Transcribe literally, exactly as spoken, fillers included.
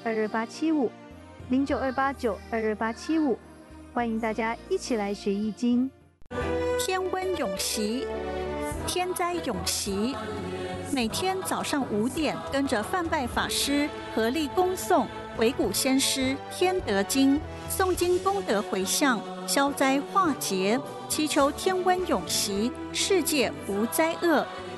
二二八七五零九二八九二二八七五，欢迎大家一起来学易经。 天温永习，天灾永息。每天早上五点，跟着范拜法师合力恭诵惟古先师天德经，诵经功德回向，消灾化劫，祈求天温永息，世界无灾厄。